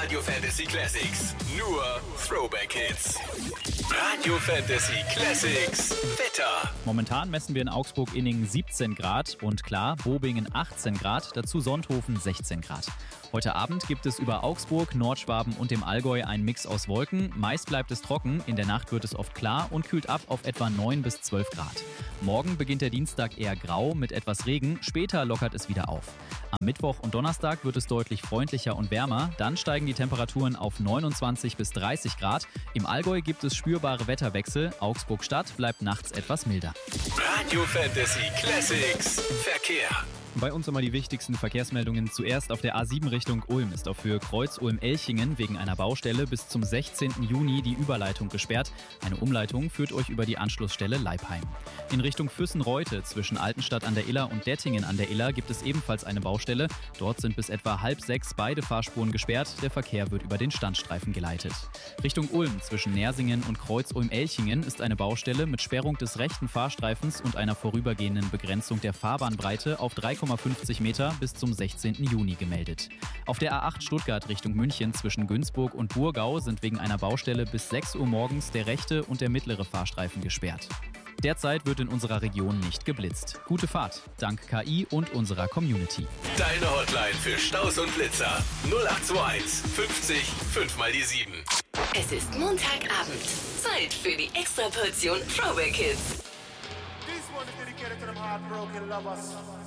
Radio Fantasy Classics. Nur Throwback Hits. Radio Fantasy Classics. Wetter. Momentan messen wir in Augsburg-Inningen 17 Grad und klar, Bobingen 18 Grad, dazu Sonthofen 16 Grad. Heute Abend gibt es über Augsburg, Nordschwaben und dem Allgäu einen Mix aus Wolken. Meist bleibt es trocken, in der Nacht wird es oft klar und kühlt ab auf etwa 9 bis 12 Grad. Morgen beginnt der Dienstag eher grau mit etwas Regen, später lockert es wieder auf. Am Mittwoch und Donnerstag wird es deutlich freundlicher und wärmer, dann steigen die Temperaturen auf 29 bis 30 Grad. Im Allgäu gibt es spürbare Wetterwechsel, Augsburg-Stadt bleibt nachts etwas milder. Radio Fantasy Classics. Verkehr. Bei uns einmal die wichtigsten Verkehrsmeldungen. Zuerst auf der A7 Richtung Ulm ist auf Höhe Kreuz-Ulm-Elchingen wegen einer Baustelle bis zum 16. Juni die Überleitung gesperrt. Eine Umleitung führt euch über die Anschlussstelle Leipheim. In Richtung Füssen-Reute zwischen Altenstadt an der Iller und Dettingen an der Iller gibt es ebenfalls eine Baustelle. Dort sind bis etwa 5:30 beide Fahrspuren gesperrt. Der Verkehr wird über den Standstreifen geleitet. Richtung Ulm zwischen Nersingen und Kreuz-Ulm-Elchingen ist eine Baustelle mit Sperrung des rechten Fahrstreifens und einer vorübergehenden Begrenzung der Fahrbahnbreite auf 3,50 Meter bis zum 16. Juni gemeldet. Auf der A8 Stuttgart Richtung München zwischen Günzburg und Burgau sind wegen einer Baustelle bis 6 Uhr morgens der rechte und der mittlere Fahrstreifen gesperrt. Derzeit wird in unserer Region nicht geblitzt. Gute Fahrt, dank KI und unserer Community. Deine Hotline für Staus und Blitzer 0821 50 5 mal die 7. Es ist Montagabend. Zeit für die Extraportion Throwback Hits. This one is dedicated to them heartbroken lovers.